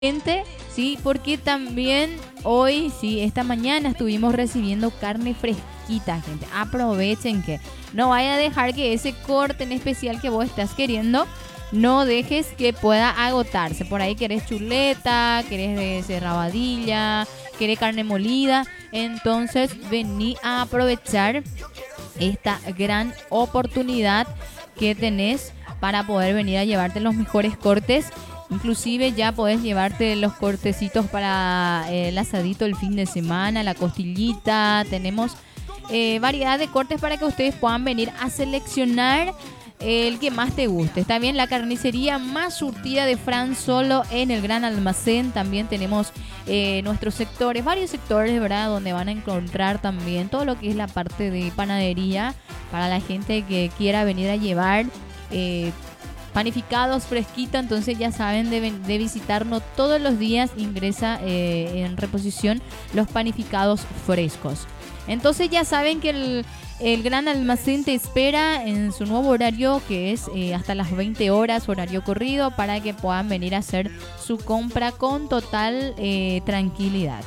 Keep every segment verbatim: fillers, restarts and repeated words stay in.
Gente, sí, porque también hoy, sí, esta mañana estuvimos recibiendo carne fresquita, gente. Aprovechen que no vaya a dejar que ese corte en especial que vos estás queriendo, no dejes que pueda agotarse. Por ahí querés chuleta, querés de rabadilla, querés carne molida. Entonces vení a aprovechar esta gran oportunidad que tenés para poder venir a llevarte los mejores cortes. Inclusive ya podés llevarte los cortecitos para eh, el asadito el fin de semana, la costillita. Tenemos eh, variedad de cortes para que ustedes puedan venir a seleccionar el que más te guste. Está bien, la carnicería más surtida de Fran Solo en el Gran Almacén. También tenemos eh, nuestros sectores, varios sectores, ¿verdad? Donde van a encontrar también todo lo que es la parte de panadería para la gente que quiera venir a llevar eh, panificados fresquitos. Entonces ya saben de, de visitarnos todos los días. Ingresa eh, en reposición los panificados frescos. Entonces ya saben que el, el Gran Almacén te espera en su nuevo horario, que es eh, hasta las veinte horas, horario corrido, para que puedan venir a hacer su compra con total eh, tranquilidad.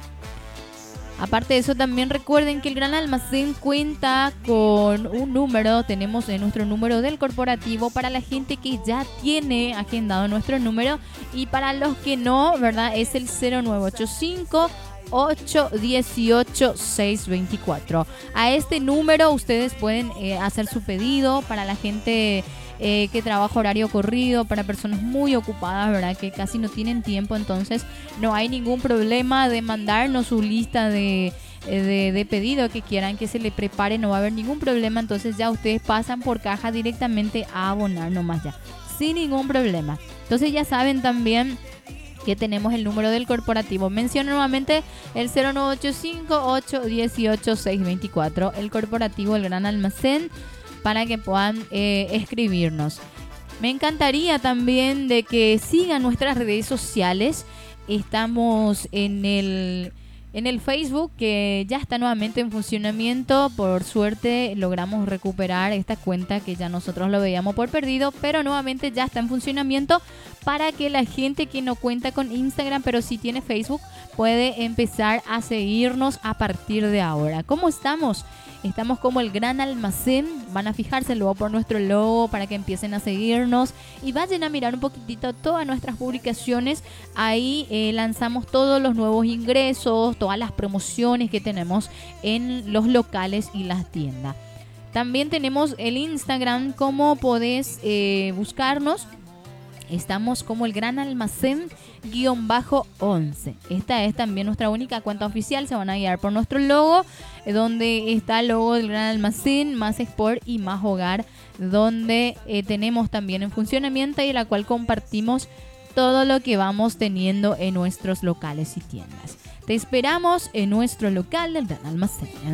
Aparte de eso, también recuerden que el Gran Almacén cuenta con un número. Tenemos eh, nuestro número del corporativo para la gente que ya tiene agendado nuestro número, y para los que no, ¿verdad? Es el cero nueve ocho cinco, ocho uno ocho, seis dos cuatro. A este número ustedes pueden eh, hacer su pedido para la gente eh, que trabaja horario corrido, para personas muy ocupadas, ¿verdad? Que casi no tienen tiempo. Entonces no hay ningún problema de mandarnos su lista de, de, de pedido que quieran que se le prepare. No va a haber ningún problema. Entonces ya ustedes pasan por caja directamente a abonar nomás ya, sin ningún problema. Entonces ya saben también que tenemos el número del corporativo. Menciono nuevamente el cero nueve ocho cinco, ocho uno ocho, seis dos cuatro, el corporativo del Gran Almacén, para que puedan eh, escribirnos. Me encantaría también de que sigan nuestras redes sociales. Estamos en el, en el Facebook, que ya está nuevamente en funcionamiento. Por suerte logramos recuperar esta cuenta que ya nosotros lo veíamos por perdido, pero nuevamente ya está en funcionamiento, para que la gente que no cuenta con Instagram, pero sí tiene Facebook, puede empezar a seguirnos a partir de ahora. ¿Cómo estamos? Estamos como el Gran Almacén. Van a fijarse luego por nuestro logo para que empiecen a seguirnos y vayan a mirar un poquitito todas nuestras publicaciones. Ahí eh, lanzamos todos los nuevos ingresos, todas las promociones que tenemos en los locales y las tiendas. También tenemos el Instagram. ¿Cómo podés eh, buscarnos? Estamos como el Gran Almacén guión bajo once. Esta es también nuestra única cuenta oficial. Se van a guiar por nuestro logo, donde está el logo del Gran Almacén, Más Sport y Más Hogar, donde eh, tenemos también en funcionamiento y en la cual compartimos todo lo que vamos teniendo en nuestros locales y tiendas. Te esperamos en nuestro local del Gran Almacén.